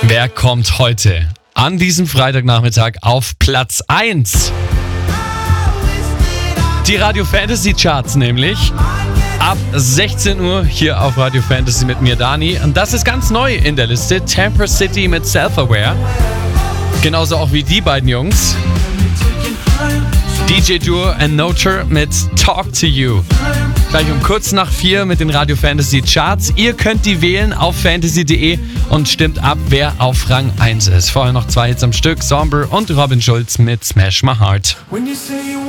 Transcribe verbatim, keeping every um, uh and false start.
Wer kommt heute an diesem Freitagnachmittag auf Platz eins? Die Radio Fantasy Charts nämlich. Ab sechzehn Uhr hier auf Radio Fantasy mit mir, Dani. Und das ist ganz neu in der Liste. Tamper City mit Self-Aware. Genauso auch wie die beiden Jungs. D J Duo and Noture mit Talk to You. Gleich um kurz nach vier mit den Radio Fantasy Charts. Ihr könnt die wählen auf fantasy punkt de und stimmt ab, wer auf Rang eins ist. Vorher noch zwei Hits am Stück. Somber und Robin Schulz mit Smash My Heart.